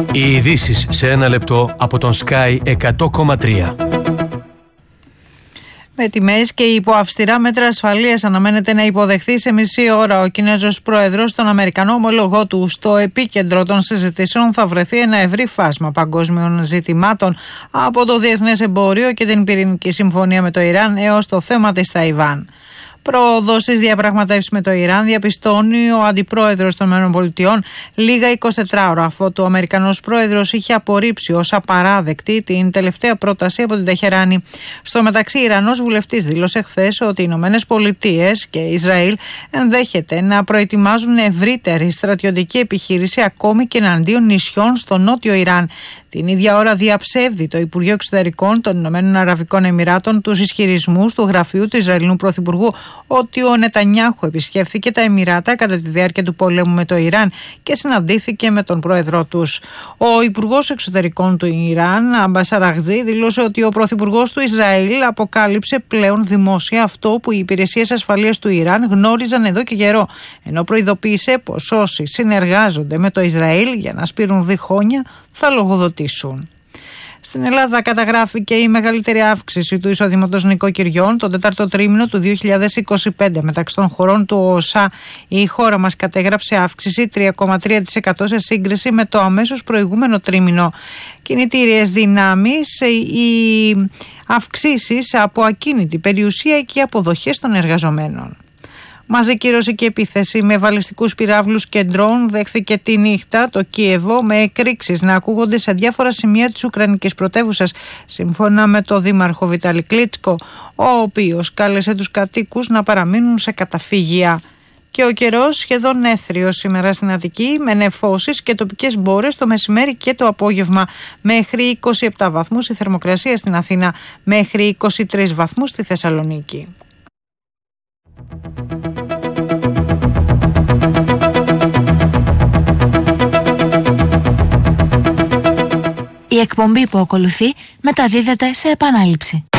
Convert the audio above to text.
Οι ειδήσεις σε ένα λεπτό από τον Sky 100,3. Με τιμές και υπό αυστηρά μέτρα ασφαλείας αναμένεται να υποδεχθεί σε μισή ώρα ο Κινέζος πρόεδρος τον Αμερικανό ομόλογό του. Στο επίκεντρο των συζητήσεων θα βρεθεί ένα ευρύ φάσμα παγκόσμιων ζητημάτων, από το διεθνές εμπόριο και την πυρηνική συμφωνία με το Ιράν έως το θέμα της Ταϊβάν. Πρόοδο στις διαπραγματεύσεις με το Ιράν διαπιστώνει ο αντιπρόεδρος των ΗΠΑ λίγα 24 ώρα αφού ο Αμερικανός πρόεδρος είχε απορρίψει ως απαράδεκτη την τελευταία πρόταση από την Τεχεράνη. Στο μεταξύ, ο Ιρανός βουλευτής δήλωσε χθες ότι οι ΗΠΑ και Ισραήλ ενδέχεται να προετοιμάζουν ευρύτερη στρατιωτική επιχείρηση ακόμη και εναντίον νησιών στο νότιο Ιράν. Την ίδια ώρα διαψεύδει το Υπουργείο Εξωτερικών των Ηνωμένων Αραβικών Εμιράτων τους ισχυρισμούς του γραφείου του Ισραηλινού Πρωθυπουργού ότι ο Νετανιάχου επισκέφθηκε τα Εμιράτα κατά τη διάρκεια του πολέμου με το Ιράν και συναντήθηκε με τον πρόεδρό τους. Ο Υπουργός Εξωτερικών του Ιράν, Αμπάς Αραγτζή, δήλωσε ότι ο Πρωθυπουργός του Ισραήλ αποκάλυψε πλέον δημόσια αυτό που οι υπηρεσίες ασφαλείας του Ιράν γνώριζαν εδώ και καιρό, ενώ προειδοποίησε πως όσοι συνεργάζονται με το Ισραήλ για να σπείρουν διχόνια θα λογοδοτήσουν. Στην Ελλάδα καταγράφηκε η μεγαλύτερη αύξηση του εισοδήματος νοικοκυριών το τέταρτο τρίμηνο του 2025. Μεταξύ των χωρών του ΟΣΑ, η χώρα μας κατέγραψε αύξηση 3,3% σε σύγκριση με το αμέσως προηγούμενο τρίμηνο. Κινητήριες δυνάμεις, οι αυξήσεις από ακίνητη περιουσία και αποδοχές των εργαζομένων. Μαζική ρωσική επίθεση με βαλιστικούς πυράβλους και ντρόουν δέχθηκε τη νύχτα το Κίεβο, με εκρήξεις να ακούγονται σε διάφορα σημεία της Ουκρανικής πρωτεύουσας, σύμφωνα με το δήμαρχο Βιτάλη Κλίτσκο, ο οποίος κάλεσε τους κατοίκους να παραμείνουν σε καταφύγια. Και ο καιρός σχεδόν έθριος σήμερα στην Αττική, με νεφώσεις και τοπικές μπόρες το μεσημέρι και το απόγευμα. Μέχρι 27 βαθμούς η θερμοκρασία στην Αθήνα, μέχρι 23 βαθμούς στη Θεσσαλονίκη. Η εκπομπή που ακολουθεί μεταδίδεται σε επανάληψη.